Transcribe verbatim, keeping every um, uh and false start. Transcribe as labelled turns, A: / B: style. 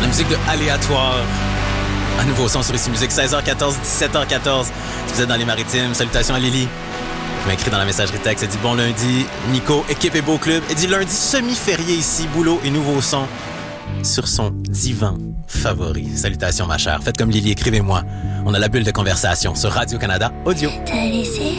A: musique de Aléatoire. Un nouveau son sur Ici Musique, seize heures quatorze, dix-sept heures quatorze. Si vous êtes dans les maritimes, salutations à Lily. Je m'a écrit dans la messagerie texte, elle dit bon lundi, Nico, équipe et beau club. Elle dit lundi semi-férié ici, boulot et nouveau son sur son divan favori. Salutations ma chère, faites comme Lily, écrivez-moi. On a la bulle de conversation sur Radio-Canada Audio.
B: T'as laissé